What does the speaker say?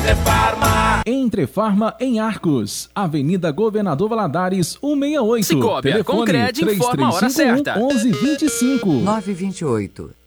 Entre Farma em Arcos, Avenida Governador Valadares, 168. Cicobi, telefone Concred informa a hora certa. 3351 1125. 928.